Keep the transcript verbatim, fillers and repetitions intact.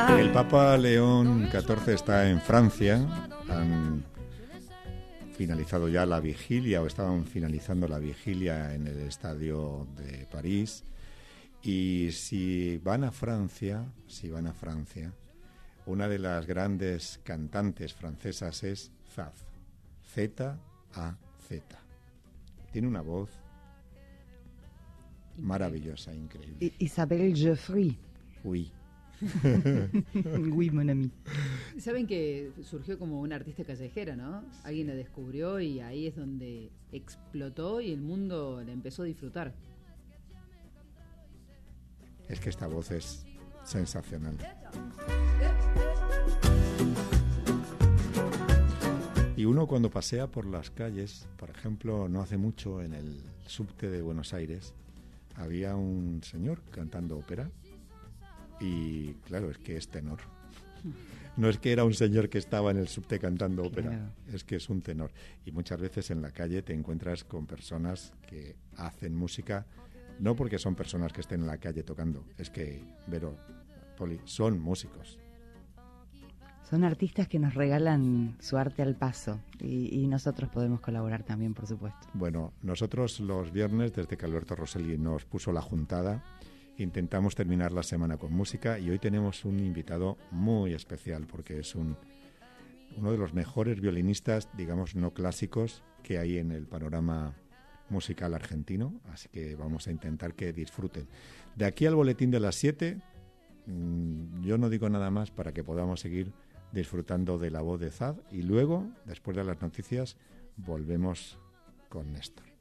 El Papa León catorce está en Francia. Han finalizado ya la vigilia, o estaban finalizando la vigilia en el estadio de París. Y si van a Francia, si van a Francia, una de las grandes cantantes francesas es Zaz. Z A Z. Tiene una voz maravillosa, increíble. Isabelle Geoffrey. Oui. Oui, mon ami. Saben que surgió como una artista callejera, ¿no? Alguien la descubrió y ahí es donde explotó y el mundo la empezó a disfrutar. Es que esta voz es sensacional. Y uno cuando pasea por las calles, por ejemplo, no hace mucho en el subte de Buenos Aires, había un señor cantando ópera y claro, es que es tenor. No es que era un señor que estaba en el subte cantando ópera, claro. Es que es un tenor. Y muchas veces en la calle te encuentras con personas que hacen música, no porque son personas que estén en la calle tocando, es que, Vero, Poli, son músicos. Son artistas que nos regalan su arte al paso y, y nosotros podemos colaborar también, por supuesto. Bueno, nosotros los viernes, desde que Alberto Rosselli nos puso la juntada, intentamos terminar la semana con música y hoy tenemos un invitado muy especial porque es un, uno de los mejores violinistas, digamos, no clásicos que hay en el panorama musical argentino, así que vamos a intentar que disfruten. De aquí al boletín de las siete, mmm, yo no digo nada más para que podamos seguir disfrutando de la voz de Zaz y luego, después de las noticias, volvemos con Néstor.